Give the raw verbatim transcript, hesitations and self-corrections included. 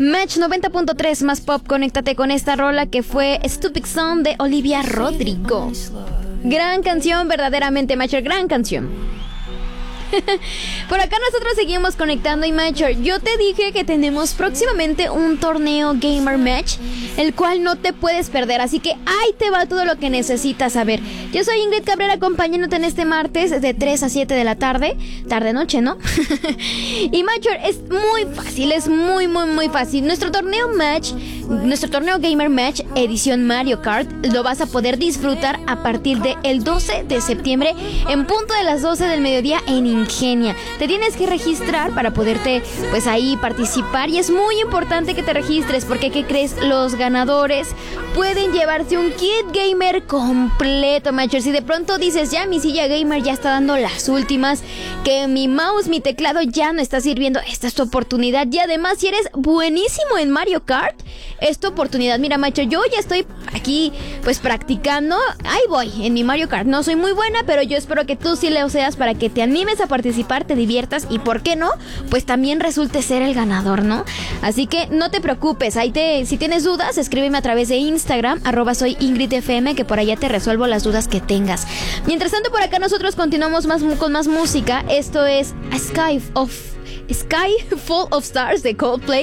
Match noventa punto tres más pop, conéctate con esta rola que fue Stupid Song de Olivia Rodrigo. Gran canción, verdaderamente, Matcher, gran canción. Por acá nosotros seguimos conectando y Matcher, yo te dije que tenemos próximamente un torneo Gamer Match, el cual no te puedes perder, así que ahí te va todo lo que necesitas saber. Yo soy Ingrid Cabrera acompañándote en este martes de tres a siete de la tarde, tarde noche, ¿no? Y Matcher, es muy fácil, es muy muy muy fácil. Nuestro torneo Match, nuestro torneo Gamer Match edición Mario Kart, lo vas a poder disfrutar a partir del doce de septiembre en punto de las doce del mediodía en Ingenia. Te tienes que registrar para poderte pues ahí participar y es muy importante que te registres porque ¿qué crees? Los ganadores pueden llevarse un kit gamer completo, Matcher. Si de pronto dices ya mi silla gamer ya está dando las últimas, que mi mouse, mi teclado ya no está sirviendo, esta es tu oportunidad. Y además si eres buenísimo en Mario Kart, es tu oportunidad. Mira, Matcher, yo ya estoy aquí pues practicando, ahí voy en mi Mario Kart. No soy muy buena, pero yo espero que tú sí lo seas para que te animes a participar, te diviertas y por qué no, pues también resulte ser el ganador, ¿no? Así que no te preocupes, ahí te, si tienes dudas, escríbeme a través de Instagram, arroba soy Ingrid F M, que por allá te resuelvo las dudas que tengas. Mientras tanto, por acá nosotros continuamos más, con más música. Esto es A Sky of Sky Full of Stars de Coldplay.